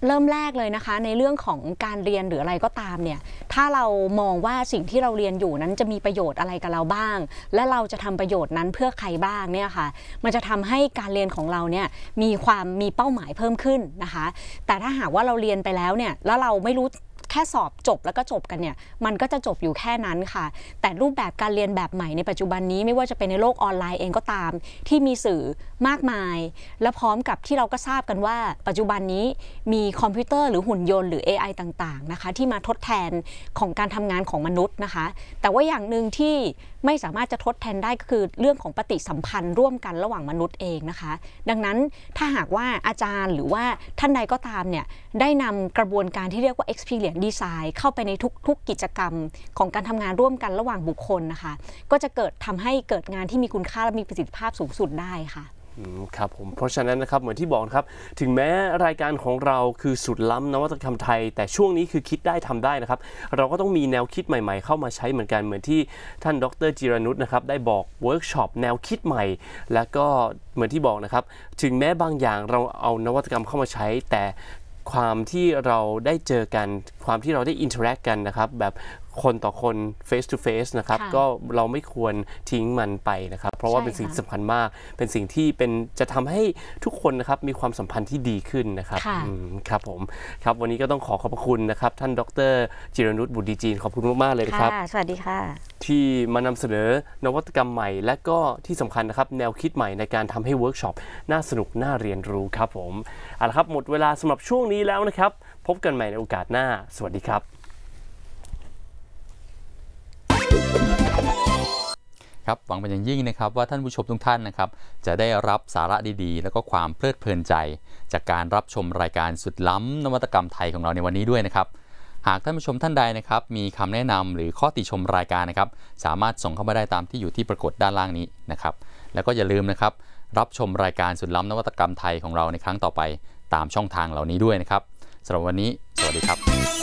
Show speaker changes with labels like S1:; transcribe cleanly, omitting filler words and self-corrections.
S1: เริ่มแรกเลยนะคะในเรื่องของการเรียนหรืออะไรก็ตามเนี่ยถ้าเรามองว่าสิ่งที่เราเรียนอยู่นั้นจะมีประโยชน์อะไรกับเราบ้างและเราจะทำประโยชน์นั้นเพื่อใครบ้างเนี่ยค่ะมันจะทำให้การเรียนของเราเนี่ยมีเป้าหมายเพิ่มขึ้นนะคะแต่ถ้าหากว่าเราเรียนไปแล้วเนี่ยแล้วเราไม่รู้แค่สอบจบแล้วก็จบกันเนี่ยมันก็จะจบอยู่แค่นั้นค่ะแต่รูปแบบการเรียนแบบใหม่ในปัจจุบันนี้ไม่ว่าจะเป็นในโลกออนไลน์เองก็ตามที่มีสื่อมากมายและพร้อมกับที่เราก็ทราบกันว่าปัจจุบันนี้มีคอมพิวเตอร์หรือหุ่นยนต์หรือ AI ต่างๆนะคะที่มาทดแทนของการทำงานของมนุษย์นะคะแต่ว่าอย่างหนึ่งที่ไม่สามารถจะทดแทนได้ก็คือเรื่องของปฏิสัมพันธ์ร่วมกันระหว่างมนุษย์เองนะคะดังนั้นถ้าหากว่าอาจารย์หรือว่าท่านใดก็ตามเนี่ยได้นำกระบวนการที่เรียกว่า experience design เข้าไปในทุกกิจกรรมของการทำงานร่วมกันระหว่างบุคคลนะคะก็จะทำให้เกิดงานที่มีคุณค่าและมีประสิทธิภาพสูงสุดได้ค่ะ
S2: ครับผมเพราะฉะนั้นนะครับเหมือนที่บอกครับถึงแม้รายการของเราคือสุดล้ำนวัตกรรมไทยแต่ช่วงนี้คือคิดได้ทำได้นะครับเราก็ต้องมีแนวคิดใหม่ๆเข้ามาใช้เหมือนกันเหมือนที่ท่านดร.จิรนุชนะครับได้บอกเวิร์กช็อปแนวคิดใหม่แล้วก็เหมือนที่บอกนะครับถึงแม้บางอย่างเราเอานวัตกรรมเข้ามาใช้แต่ความที่เราได้เจอกันความที่เราได้อินเทอร์แอคกันนะครับแบบคนต่อคน face to face นะครับก็เราไม่ควรทิ้งมันไปนะครับเพราะว่าเป็นสิ่งสำคัญมากเป็นสิ่งที่จะทำให้ทุกคนนะครับมีความสัมพันธ์ที่ดีขึ้นนะครับครับผมครับวันนี้ก็ต้องขอบพระคุณนะครับท่านดร.จิรนุช บุตรดีจีนขอบคุณมากๆเลยครับ
S1: สวัสดีค่ะ
S2: ที่มานำเสนอนวัตกรรมใหม่และก็ที่สำคัญนะครับแนวคิดใหม่ในการทำให้เวิร์กช็อปน่าสนุกน่าเรียนรู้ครับผมเอาละครับหมดเวลาสำหรับช่วงนี้แล้วนะครับพบกันใหม่ในโอกาสหน้าสวัสดีครับ
S3: ครับหวังเป็นอย่างยิ่งนะครับว่าท่านผู้ชมทุกท่านนะครับจะได้รับสาระดีๆแล้วก็ความเพลิดเพลินใจจากการรับชมรายการสุดล้ำนวัตกรรมไทยของเราในวันนี้ด้วยนะครับหากท่านผู้ชมท่านใดนะครับมีคำแนะนำหรือข้อติชมรายการนะครับสามารถส่งเข้ามาได้ตามที่อยู่ที่ปรากฏด้านล่างนี้นะครับแล้วก็อย่าลืมนะครับรับชมรายการสุดล้ำนวัตกรรมไทยของเราในครั้งต่อไปตามช่องทางเหล่านี้ด้วยนะครับสำหรับวันนี้สวัสดีครับ